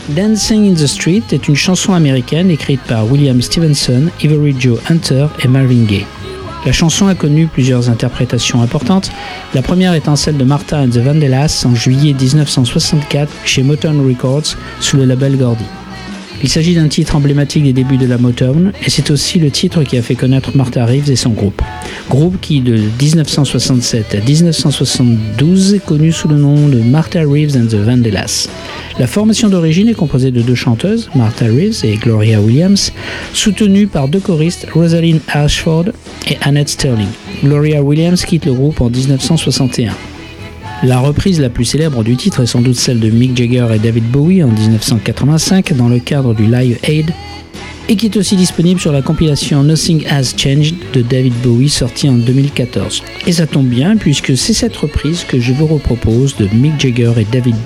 Dancing in the Street est une chanson américaine écrite par William Stevenson, Ivory Joe Hunter et Marvin Gaye. La chanson a connu plusieurs interprétations importantes, la première étant celle de Martha and the Vandellas en juillet 1964 chez Motown Records sous le label Gordy. Il s'agit d'un titre emblématique des débuts de la Motown et c'est aussi le titre qui a fait connaître Martha Reeves et son groupe. Groupe qui de 1967 à 1972 est connu sous le nom de Martha Reeves and the Vandellas. La formation d'origine est composée de deux chanteuses, Martha Reeves et Gloria Williams, soutenues par deux choristes, Rosalind Ashford et Annette Sterling. Gloria Williams quitte le groupe en 1961. La reprise la plus célèbre du titre est sans doute celle de Mick Jagger et David Bowie en 1985 dans le cadre du Live Aid et qui est aussi disponible sur la compilation Nothing Has Changed de David Bowie sortie en 2014. Et ça tombe bien puisque c'est cette reprise que je vous repropose de Mick Jagger et David Bowie.